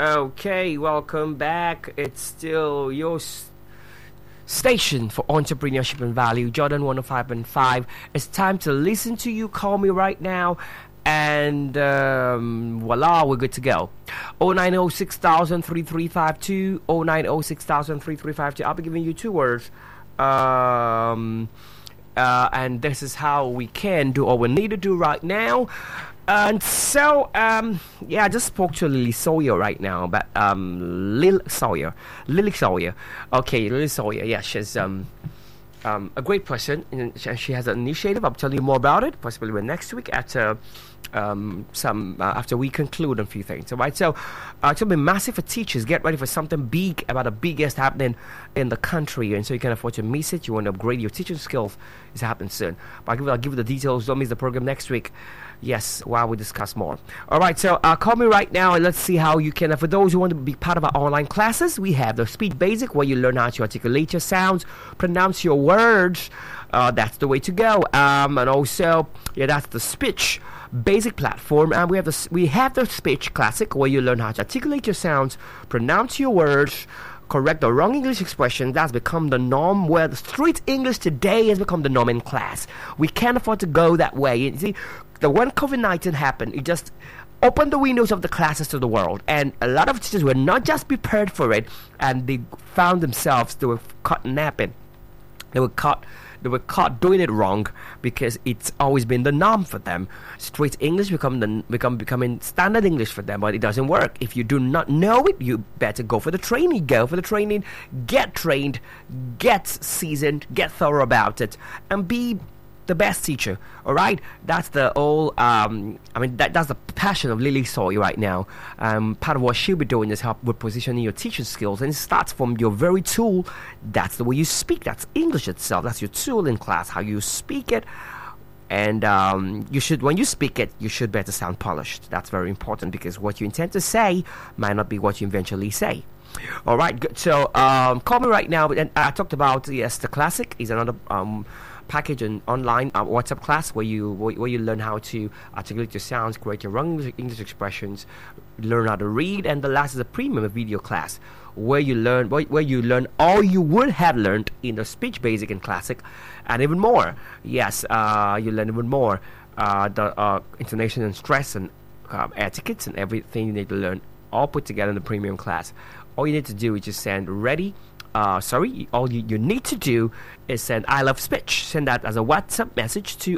Okay, welcome back. It's still your station for entrepreneurship and value, Jordan 105.5. It's time to listen to you. Call me right now. And voila, we're good to go. 090-6000-3352, 090-6000-3352. I'll be giving you two words. And this is how we can do or we need to do right now. And so, I just spoke to Lily Sawyer right now, but Lily Sawyer. Okay, Lily Sawyer. Yeah, she's a great person, and she has an initiative. I'll tell you more about it possibly next week after we conclude on a few things. All right, so it's gonna be massive for teachers. Get ready for something big about the biggest happening in the country, and so you can afford to miss it. You want to upgrade your teaching skills. It's happening soon. But I'll give you the details. Don't miss the program next week. Yes, while we discuss more. All right, so call me right now and let's see how you can. For those who want to be part of our online classes, we have the Speech Basic, where you learn how to articulate your sounds, pronounce your words. That's the way to go. And also, that's the Speech Basic platform. And we have the Speech Classic, where you learn how to articulate your sounds, pronounce your words, correct the wrong English expression. That's become the norm, where the street English today has become the norm in class. We can't afford to go that way. You see, when COVID-19 happened, it just opened the windows of the classes to the world, and a lot of teachers were not just prepared for it, and they found themselves, they were caught napping. They were caught doing it wrong, because it's always been the norm for them. Straight English becoming standard English for them, but it doesn't work. If you do not know it, you better go for the training. Go for the training, get trained, get seasoned, get thorough about it, and be the best teacher. All right, that's the whole that's the passion of Lily Sawyer right now. Part of what she'll be doing is help with positioning your teaching skills, and it starts from your very tool. That's the way you speak. That's English itself. That's your tool in class, how you speak it. And when you speak it, you should better sound polished. That's very important, because what you intend to say might not be what you eventually say. All right, good. So call me right now. And I talked about, yes, the Classic is another package, an online WhatsApp class where you learn how to articulate your sounds, create your wrong English expressions, learn how to read. And the last is a premium video class where you learn all you would have learned in the Speech Basic and Classic, and even more. Yes, you learn even more, the intonation and stress and etiquettes and everything you need to learn, all put together in the premium class. All you need to do is just send ready. All you need to do is send I love speech. Send that as a WhatsApp message to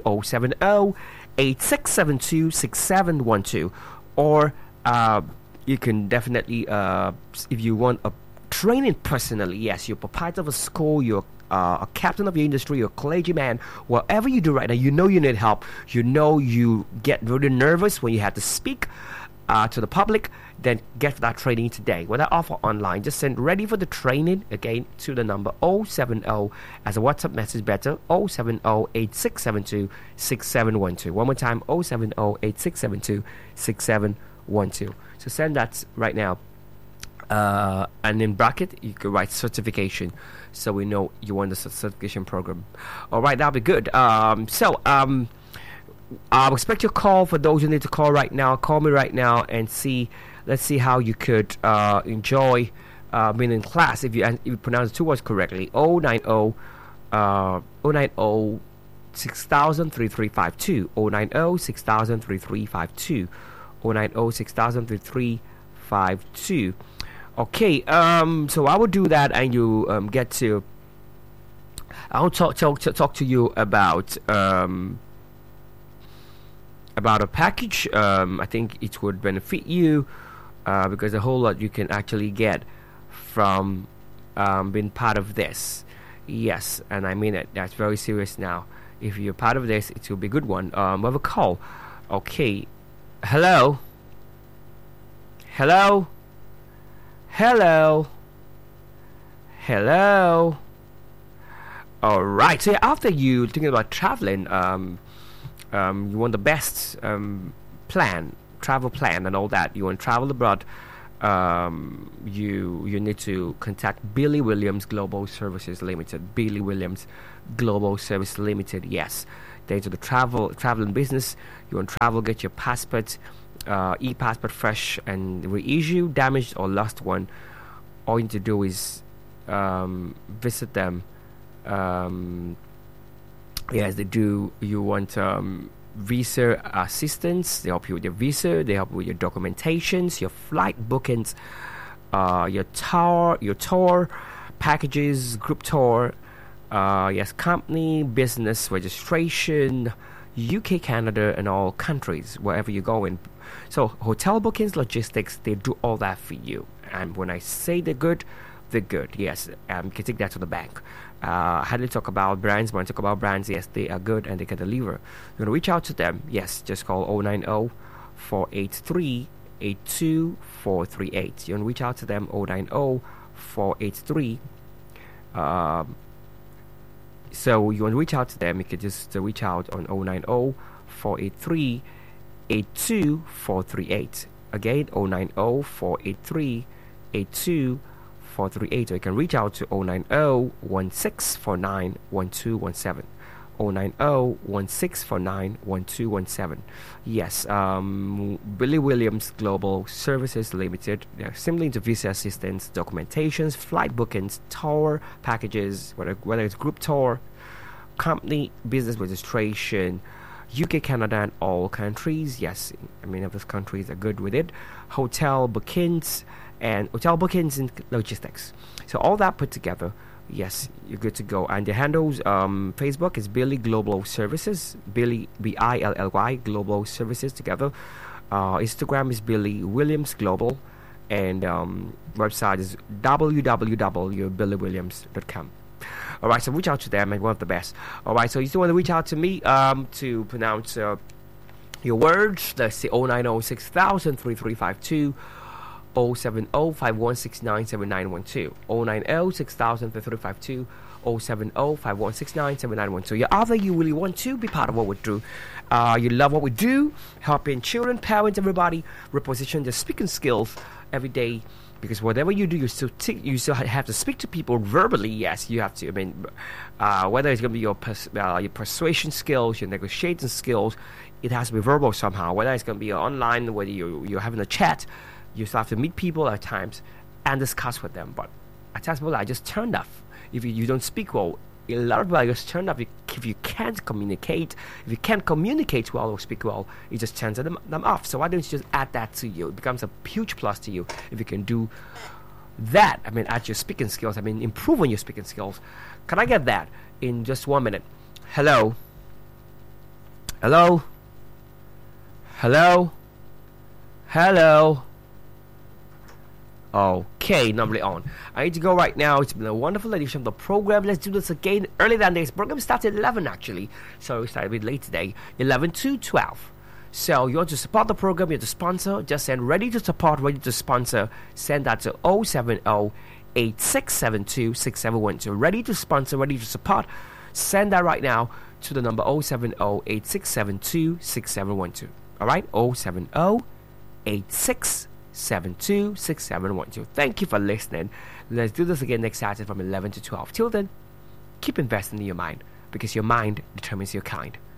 070-8672-6712. Or you can definitely, if you want a training personally, yes, you're proprietor of a school, you're a captain of your industry, you're a clergyman, whatever you do right now, you know you need help. You know you get really nervous when you have to speak to the public. Then get that training today. When I offer online, just send ready for the training again to the number 070 as a WhatsApp message, better 070-8672-6712. One more time, 070-8672-6712. So send that right now. And in bracket, you can write certification, so we know you want the certification program. All right, that'll be good. I'll expect your call. For those who need to call right now, call me right now and let's see how you could enjoy being in class if you pronounce the two words correctly. 090 6000-3352, 090 6000-3352, 090 6000-3352. Okay, so I will do that, and you get to. I'll talk to you about a package. I think it would benefit you, because a whole lot you can actually get from being part of this. Yes, and I mean it. That's very serious now. If you're part of this, it will be a good one. We have a call. Okay. Hello. All right. So after you thinking about traveling, you want the best travel plan and all that. You want to travel abroad. You need to contact Billy Williams Global Services Limited. Billy Williams Global Service Limited. Yes, they're into the traveling business. You want to travel, get your passport, e-passport fresh and reissue, damaged or lost one, all you need to do is visit them. Yes, they do. You want visa assistance, they help you with your visa, they help you with your documentations, your flight bookings, your tour packages, group tour, yes, company, business registration, UK, Canada, and all countries, wherever you go in. So hotel bookings, logistics, they do all that for you. And when I say they're good, yes. You can take that to the bank. How do you talk about brands? When I talk about brands, yes, they are good and they can deliver. You want to reach out to them? Yes, just call 090 483 82438. You want to reach out to them? 090 483. So you want to reach out to them? You can just reach out on 090 483 82438. Again, 090 483 82438, or you can reach out to 090-1649-1217. 090-1649-1217. Yes, Billy Williams Global Services Limited. They're simply into visa assistance, documentations, flight bookings, tour packages, whether it's group tour, company, business registration, UK, Canada, and all countries. Yes, many of those countries are good with it. Hotel bookings and logistics. So all that put together, yes, you're good to go. And the handles, Facebook is Billy Global Services, Billy Billy Global Services together. Instagram is Billy Williams Global, and website is www.billywilliams.com. Alright, so reach out to them, and one of the best. Alright, so you still want to reach out to me to pronounce your words. Let's see, 090-6000-3352, 070-5169-7912, 090-6000-3352, 070-5169-7912. Yeah, either you really want to be part of what we do, you love what we do, helping children, parents, everybody reposition their speaking skills every day. Because whatever you do, you still have to speak to people verbally. Yes, you have to. I mean, whether it's going to be your persuasion skills, your negotiating skills, it has to be verbal somehow. Whether it's going to be online, whether you're having a chat, you still have to meet people at times and discuss with them. But at times, people are just turned off if you don't speak well. A lot of people are just turned off if you can't communicate. If you can't communicate well or speak well, it just turns them off. So why don't you just add that to you? It becomes a huge plus to you if you can do that. I mean, add your speaking skills. I mean, improve on your speaking skills. Can I get that in just 1 minute? Hello? Hello? Hello? Hello? Okay, normally on. I need to go right now. It's been a wonderful edition of the program. Let's do this again earlier than this. Program started at 11 actually, so we started a bit late today. 11 to 12. So you want to support the program, you want to sponsor, just send ready to support, ready to sponsor. Send that to 070-8672-6712. Ready to sponsor, ready to support. Send that right now to the number 070-8672-6712. Alright, 070-8672-6712. Thank you for listening. Let's do this again next Saturday from 11 to 12. Till then, keep investing in your mind, because your mind determines your kind.